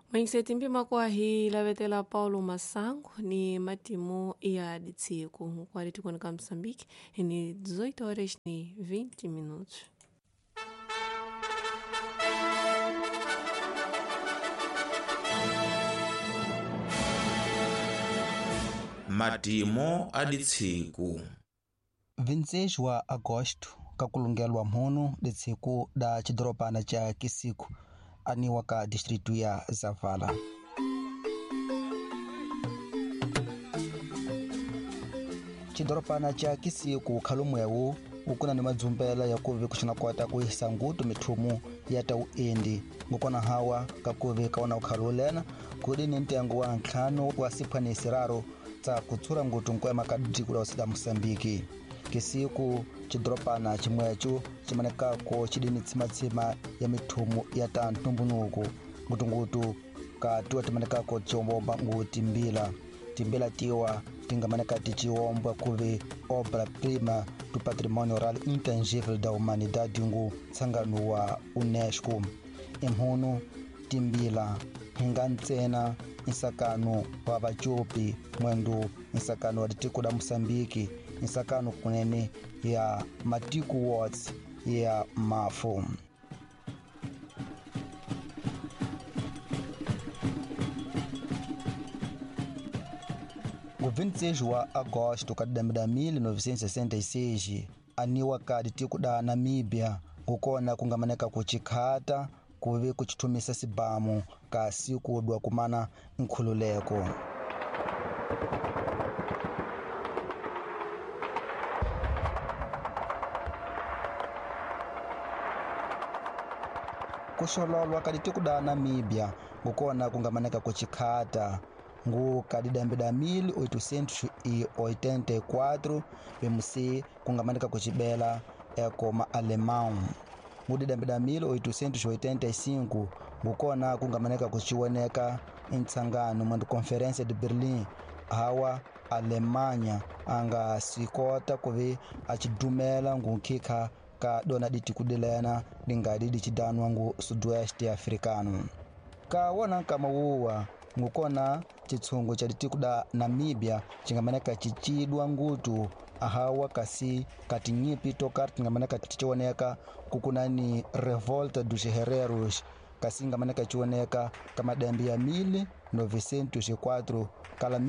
Mwenyekiti mpima kwa hii lavetela Paulo Masango ni matimu ya ditsiku kwa riti kuoneka Msambiki ni 18 horas ni 20 minutos. Matimu aditsiku 26 wa agosto kakulungelwa mhunu ditsiku da chidoropana cha Kisiku aniwa ka distritu ya Zavala. Chidoropana cha Kisiku khalumwewu ukuna ni madzumbela ya kuvi kushina kwata kuhisa ngutu mithumu ya tau endi ngukona hawa kakuvi kaona ukhalulena kudi ni ntengo wa nkhanu wa siphwanisiraro tsa kutsura ngutu nkwema kaditiku la usida Mosambiki. Kisiku chidoropana chimwechu chimanekako chidini tsimatsima ya mithumu ya ta ntumbunuku ngutungutu katuwa timanekako chiwombomba nguti timbila tiwa tingamaneka tichiwombwa kuvi obra prima do patrimônio oral intangível da humanidade ngu tsangano wa UNESCO. Imhunu timbila hingantsena insakano wa vachopi mwendu insakano wa ditiku da Mosambiki insakano kunene ya matiku wards ya mafu. O 26 wa agosto kadamida 1966 aniwa ka ditiku da Namíbia kukona kungamaneka kuchikhata kuvi kuchitumisa sibamu ka siku dwa kumana nkhululeko. Kushololwa kaditiku da Namíbia kukona kungamaneka kuchikhata ngu kadidambida 1884 bemusi kungamaneka kuchibela eko ma-alemão. Ngudidambida 1885 ngukona kungamaneka kuchiwoneka intsangano mwendu Conferência de Berlim hawa Alemanha anga sikota kuvi achidumela ngunkikha ka dona ditiku dilena dingadi dichidanwa ngu Sudoeste Africano. Ka wona kama wuwa ngukona chitsungu cha ditiku da Namíbia chingamaneka chichidwa ngutu ahawa kasi katinyipi tokar tingamaneka chichioneka kukunani revolta dos herreros kasi ngamaneka chioneka kama dembi ya 1904 kala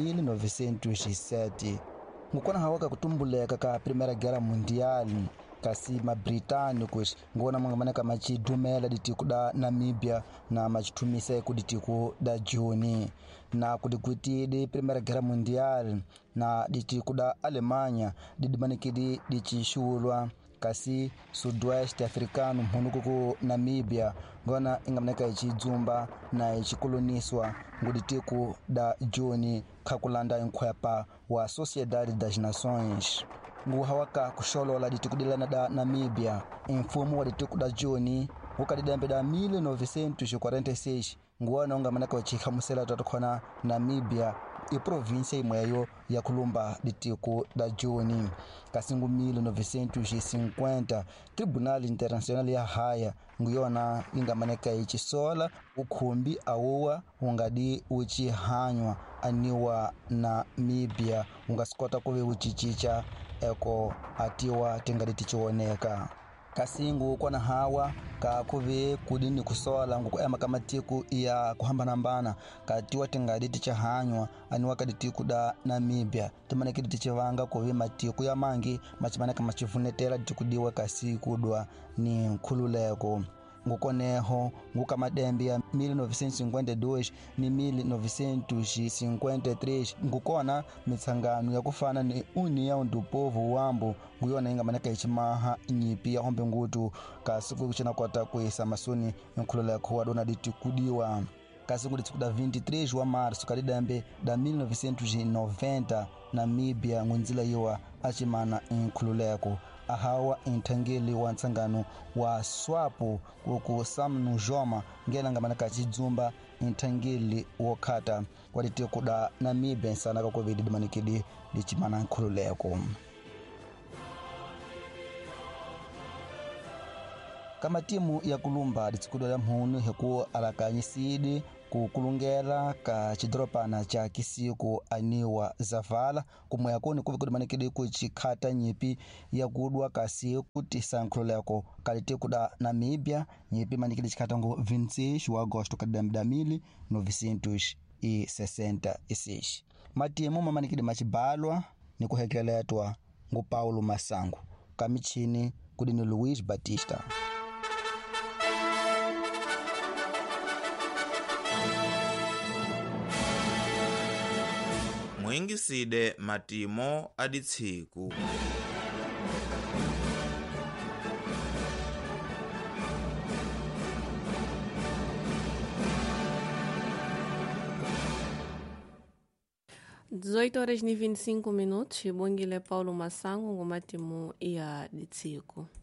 1907 ngukona hawaka kutumbuleka ka Primeira Guerra Mundial kasi ma-Britânicos ngona mangamaneka machidumela ditiku da Namíbia na machitumisa ku ditiku da Juni na kudikuitidi Primeira Guerra Mundial na ditiku da Alemanha didimanikidi dichishulwa kasi Sudoeste Africano mhunuku ku Namíbia ngona ingamaneka ichidzumba na ichikoloniswa nguditiku da Juni kakulanda inkhwepa wa Sociedade das Nações. Ngu hawaka kusholola ditiku dilana da Namíbia mfumu wa ditiku da Juni ukadidambida 1946 nguwana ungamaneka wachikhamusela tatakhona Namíbia iprovinsia imweyo ya kulumba ditiku da Juni. Kasingu 1950 Tribunal Internacional ya Haya nguyona ingamaneka ichisola ukhumbi awuwa ungadi uchihanywa aniwa Namíbia ungasikota kuvi uchichicha eko atiwa tingadi tichioneka. Kasingu kwana hawa ka kuvi kudini kusola nguku ema kama tiku ya kuhambanambana katiwa tingadi tichahanywa aniwa kaditiku da Namíbia timanekidi tichivanga kuvi matiku ya mangi machimaneka machivunetela ditikudiwa kasiku dwa ni nkhululeko. Ngukoneho ngukama dembi ya 1952 ni 1953 ngukona mitsangano ya kufana ni União do Povo Wambo nguyona ingamaneka ichimaha nyipi ya hombe ngutu kasiku kuchina kwata kuisa masuni nkhululeko wadona ditikudiwa. Kasingu ditiku da 23 wa março kadidambe da 1990 Namíbia ngunzila yiwa achimana nkhululeko ahawa intangeli wa ntsangano wa SWAPO kuku Sam Nujoma ngela ngamaneka chidzumba intangeli wokhata kwa ditiku da Namíbia nsana ka COVID dimanikidi dichimana nkhululeko. kama timu ya kulumba litsikulo la mhunu heku alakanyisidi kukulungela ka cidropana ca kisiku aniwa zavala kumwe yakuni kuvi kudimanikidi kucikhata nyipi ya kudwa kasiku tisankhulo leko kaliti kuda Namíbia nyipi manikidi cikhata ngu 26 wa agosto kadamdamili 1966 matimu mamanikidi macibalwa ni kuhekeletwa ngu Paulo Masango kamichini kudini Luís Batista. mwingiside matimo aditsiku. horas e 25 minutos. Bongile Paulo Masango, ngomatimu ya ditsiku.